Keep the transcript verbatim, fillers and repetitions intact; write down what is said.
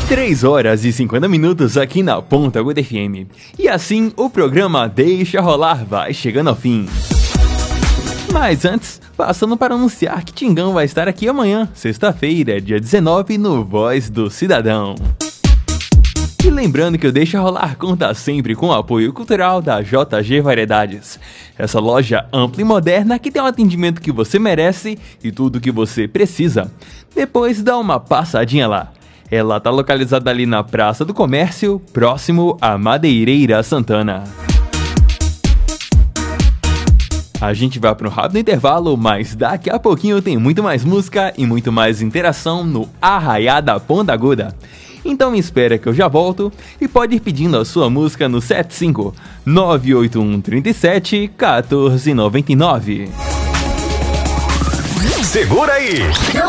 três horas e cinquenta minutos aqui na Ponta Aguda F M. E assim o programa Deixa Rolar vai chegando ao fim. Mas antes, passando para anunciar que Tingão vai estar aqui amanhã, sexta-feira, dia dezenove, no Voz do Cidadão. E lembrando que o Deixa Rolar conta sempre com o apoio cultural da J G Variedades. Essa loja ampla e moderna que tem o atendimento que você merece e tudo o que você precisa. Depois dá uma passadinha lá. Ela está localizada ali na Praça do Comércio, próximo à Madeireira Santana. A gente vai para um rápido intervalo, mas daqui a pouquinho tem muito mais música e muito mais interação no Arraiá da Ponta Aguda. Então espera que eu já volto e pode ir pedindo a sua música no sete cinco nove oito um três sete um quatro nove nove. Segura aí!